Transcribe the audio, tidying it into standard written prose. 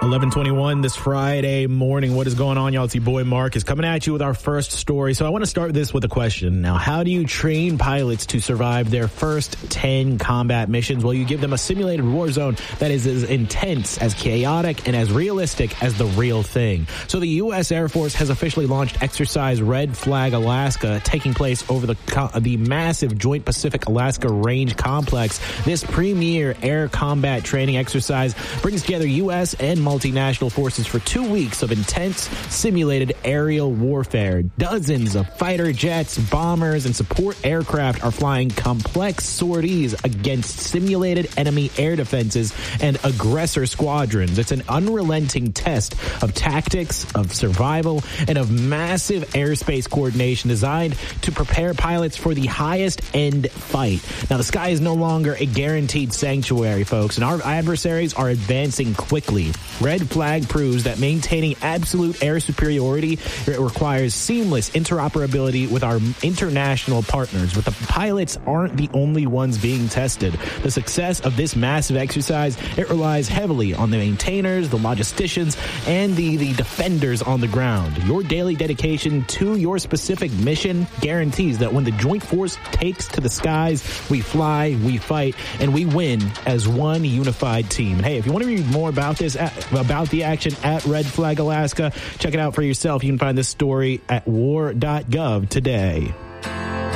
11:21 this Friday morning. What is going on, y'all? It's your boy Mark is coming at you with our first story. So I want to start this with a question. Now, how do you train pilots to survive their first 10 combat missions? Well, you give them a simulated war zone that is as intense, as chaotic, and as realistic as the real thing. So the U.S. Air Force has officially launched Exercise Red Flag Alaska, taking place over the massive Joint Pacific Alaska Range Complex. This premier air combat training exercise brings together U.S. and multinational forces for 2 weeks of intense simulated aerial warfare. Dozens of fighter jets, bombers, and support aircraft are flying complex sorties against simulated enemy air defenses and aggressor squadrons. It's an unrelenting test of tactics, of survival, and of massive airspace coordination designed to prepare pilots for the highest end fight. Now, the sky is no longer a guaranteed sanctuary, folks, and our adversaries are advancing quickly. Red Flag proves that maintaining absolute air superiority requires seamless interoperability with our international partners. But the pilots aren't the only ones being tested. The success of this massive exercise, it relies heavily on the maintainers, the logisticians, and the defenders on the ground. Your daily dedication to your specific mission guarantees that when the joint force takes to the skies, we fly, we fight, and we win as one unified team. And hey, if you want to read more about this, about the action at Red Flag Alaska, check it out for yourself. You can find this story at war.gov today.